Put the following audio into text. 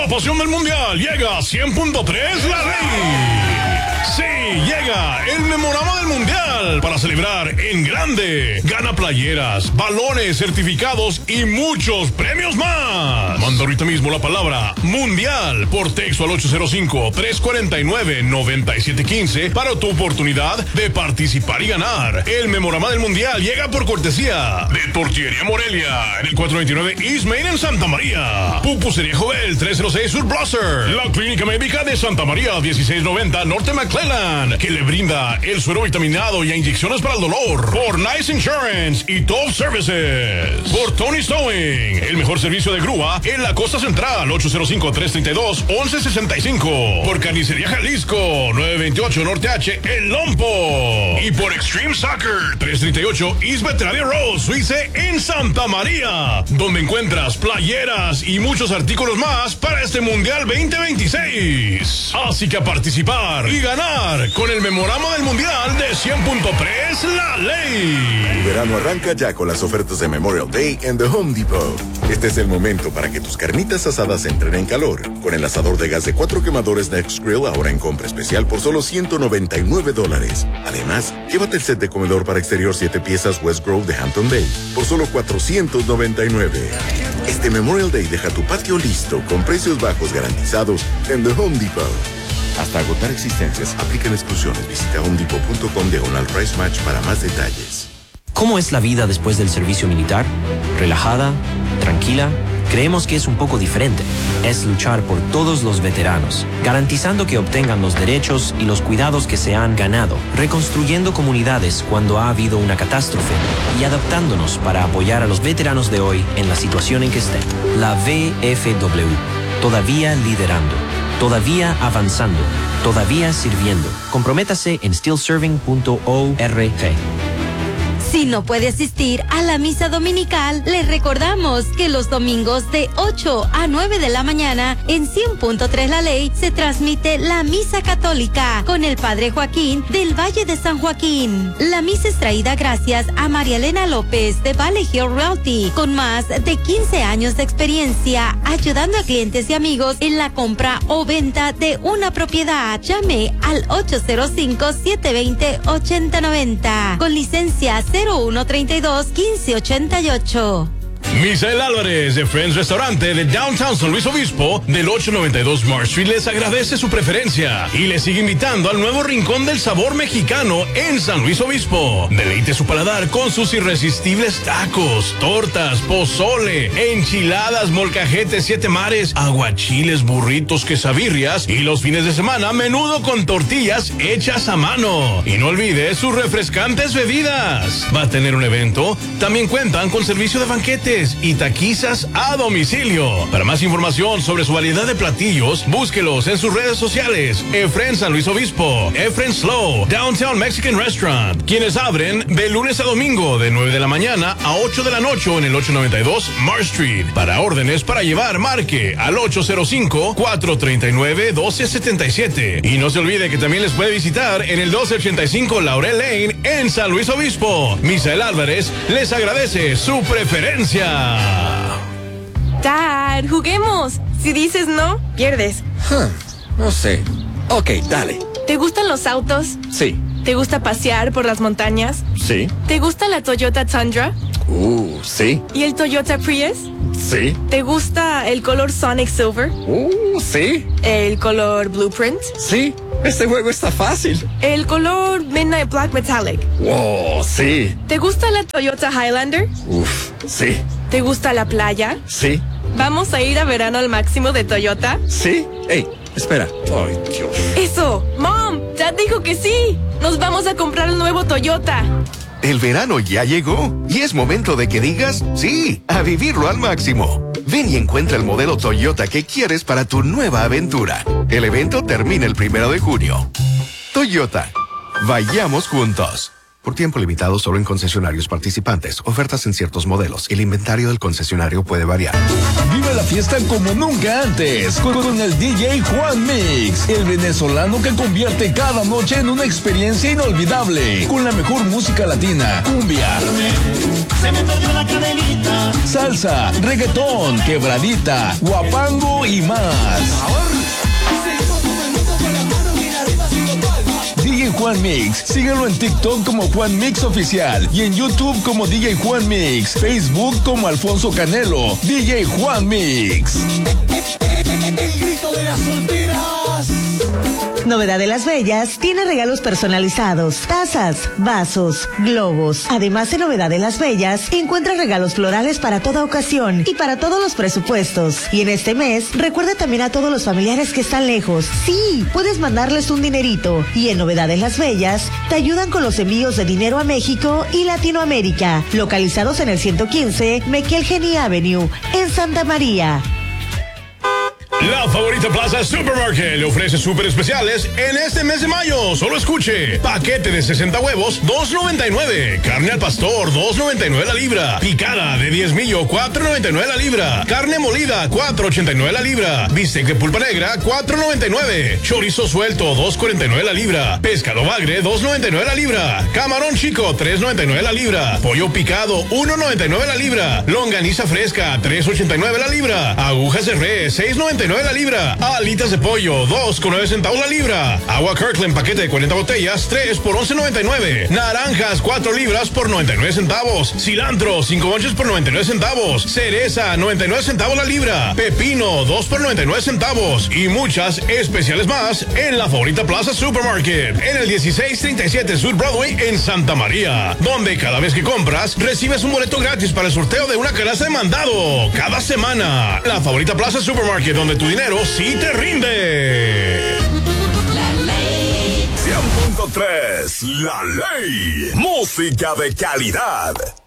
La pasión del mundial llega a 100.3 La Ley. Sí, llega el memorama del mundial para celebrar en grande. Gana playeras, balones, certificados y muchos premios más. Manda ahorita mismo la palabra mundial por texto al 805-349-9715 para tu oportunidad de participar y ganar. El memorama del mundial llega por cortesía de Tortillería Morelia en el 429 East Main en Santa María. Pupusería Jovel 306 Sur Blosser. La Clínica Médica de Santa María 1690 Norte McClellan, que le brinda el suero vitaminado y inyecciones para el dolor. Por Nice Insurance y Top Services. Por Tony Stowing, el mejor servicio de grúa en la costa central, 805-332-1165. Por Carnicería Jalisco 928 Norte H, El Lompo. Y por Extreme Soccer 338 East Veterinaria Road, Suize en Santa María, donde encuentras playeras y muchos artículos más para este Mundial 2026. Así que a participar y ganar con el memorama del Mundial de 100.3 La Ley. El verano arranca ya con las ofertas de Memorial Day en The Home Depot. Este es el momento para que tus carnitas asadas entren en calor. Con el asador de gas de 4 quemadores Next Grill ahora en compra especial por solo $199. Además, llévate el set de comedor para exterior 7 piezas West Grove de Hampton Bay por solo $499. Este Memorial Day deja tu patio listo con precios bajos garantizados en The Home Depot. Hasta agotar existencias, aplican exclusiones. Visita homedepot.com/price match para más detalles. ¿Cómo es la vida después del servicio militar? ¿Relajada? ¿Tranquila? Creemos que es un poco diferente. Es luchar por todos los veteranos, garantizando que obtengan los derechos y los cuidados que se han ganado, reconstruyendo comunidades cuando ha habido una catástrofe y adaptándonos para apoyar a los veteranos de hoy en la situación en que estén. La VFW, todavía liderando, todavía avanzando, todavía sirviendo. Comprométase en stillserving.org. Si no puede asistir a la misa dominical, les recordamos que los domingos de 8 a 9 de la mañana en 100.3 La Ley se transmite la misa católica con el Padre Joaquín del Valle de San Joaquín. La misa es traída gracias a María Elena López de Valley Hill Realty, con más de 15 años de experiencia ayudando a clientes y amigos en la compra o venta de una propiedad. Llame al 805-720-8090 con licencia 0132-1588. Misael Álvarez de Friends Restaurante de Downtown San Luis Obispo del 892 Marsh Street les agradece su preferencia y les sigue invitando al nuevo Rincón del Sabor Mexicano en San Luis Obispo. Deleite su paladar con sus irresistibles tacos, tortas, pozole, enchiladas, molcajetes, 7 mares, aguachiles, burritos, quesabirrias y los fines de semana menudo con tortillas hechas a mano. Y no olvide sus refrescantes bebidas. Va a tener un evento. También cuentan con servicio de banquetes y taquizas a domicilio. Para más información sobre su variedad de platillos, búsquelos en sus redes sociales. Efren San Luis Obispo, Efren Slow, Downtown Mexican Restaurant, quienes abren de lunes a domingo de 9 de la mañana a 8 de la noche en el 892 Marsh Street. Para órdenes para llevar, marque al 805-439-1277. Y no se olvide que también les puede visitar en el 1285 Laurel Lane en San Luis Obispo. Misael Álvarez les agradece su preferencia. Dad, juguemos. Si dices no, pierdes. No sé. Ok, dale. ¿Te gustan los autos? Sí. ¿Te gusta pasear por las montañas? Sí. ¿Te gusta la Toyota Tundra? Sí. ¿Y el Toyota Prius? Sí. ¿Te gusta el color Sonic Silver? Sí. ¿El color Blueprint? Sí. Este juego está fácil. ¿El color Midnight Black Metallic? Wow, sí. ¿Te gusta la Toyota Highlander? Sí. ¿Te gusta la playa? Sí. ¿Vamos a ir a verano al máximo de Toyota? Sí. Ey, espera. Ay, Dios. ¡Eso! ¡Mom! ¡Dad dijo que sí! ¡Nos vamos a comprar el nuevo Toyota! El verano ya llegó y es momento de que digas sí, a vivirlo al máximo. Ven y encuentra el modelo Toyota que quieres para tu nueva aventura. El evento termina el 1 de junio. Toyota. Vayamos juntos. Por tiempo limitado solo en concesionarios participantes. Ofertas en ciertos modelos. El inventario del concesionario puede variar. Vive la fiesta como nunca antes con el DJ Juan Mix, el venezolano que convierte cada noche en una experiencia inolvidable con la mejor música latina, cumbia, se me perdió la cadenita, salsa, reggaetón, quebradita, guapango y más. DJ Juan Mix, síguelo en TikTok como Juan Mix Oficial y en YouTube como DJ Juan Mix, Facebook como Alfonso Canelo, DJ Juan Mix. El grito de las solteras. Novedad de Las Bellas tiene regalos personalizados, tazas, vasos, globos. Además de Novedad de Las Bellas, encuentra regalos florales para toda ocasión y para todos los presupuestos. Y en este mes, recuerda también a todos los familiares que están lejos. Sí, puedes mandarles un dinerito. Y en Novedad de Las Bellas, te ayudan con los envíos de dinero a México y Latinoamérica. Localizados en el 115 McElhenney Avenue, en Santa María. La Favorita Plaza Supermarket le ofrece súper especiales en este mes de mayo. Solo escuche. Paquete de 60 huevos, $2.99. Carne al pastor, $2.99 la libra. Picada de 10 millo, $4.99 la libra. Carne molida, $4.89 la libra. Bistec de pulpa negra, $4.99. Chorizo suelto, $2.49 la libra. Pescado bagre, $2.99 la libra. Camarón chico, $3.99 la libra. Pollo picado, $1.99 la libra. Longaniza fresca, $3.89 la libra. Agujas de res, $6.99 la libra. Alitas de pollo, 2,9 centavos la libra. Agua Kirkland, paquete de 40 botellas, 3 por $11.99. Naranjas, 4 libras por 99 centavos. Cilantro, 5 bonches por 99 centavos. Cereza, 99 centavos la libra. Pepino, 2 por 99 centavos. Y muchas especiales más en la Favorita Plaza Supermarket, en el 1637 Sur Broadway en Santa María, donde cada vez que compras recibes un boleto gratis para el sorteo de una canasta de mandado cada semana. La Favorita Plaza Supermarket, donde tu dinero sí te rinde. La ley 100.3, la ley. Música de calidad.